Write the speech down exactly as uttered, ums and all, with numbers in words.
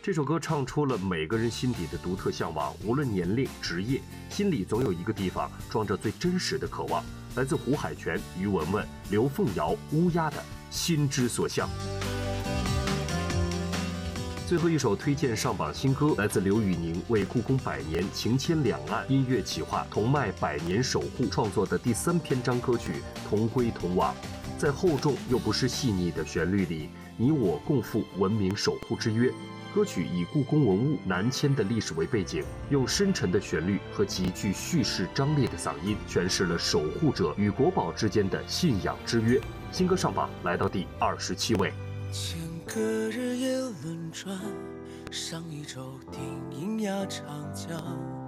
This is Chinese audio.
这首歌唱出了每个人心底的独特向往，无论年龄、职业，心里总有一个地方装着最真实的渴望。来自胡海泉、于文文、刘凤瑶、乌鸦的心之所向。最后一首推荐上榜新歌，来自刘宇宁为故宫百年情牵两岸音乐企划同迈百年守护创作的第三篇章歌曲《同归同往》。在厚重又不失细腻的旋律里，你我共赴文明守护之约。歌曲以故宫文物南迁的历史为背景，用深沉的旋律和极具叙事张力的嗓音，诠释了守护者与国宝之间的信仰之约。新歌上榜来到第二十七位。 千个日夜轮转，上一周定阴压长江。